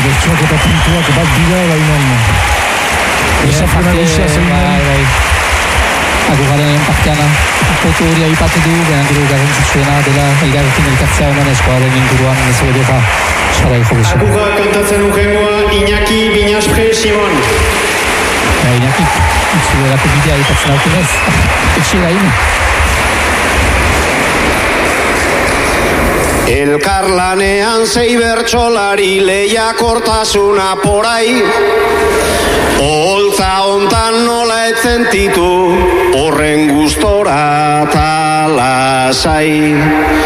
bertsuak eta puntuak bat dira, baina esapena guzia zein bai. Agugaren partean foto hori aipatu du, behan gero garrantzitsuena dela elgarrekin elkartzea eman eskoaren inguruan ez edera sarai jo bezu. Aguga kantatzen ukengoa Iñaki Binaspre Simon. Iñaki, itzuelako bidea aitatzen aukenez, etxera ino. Elkarlanean zei bertsolari lehiakortasuna porai, oholtza hontan nola etzentitu horren gustora eta lasai.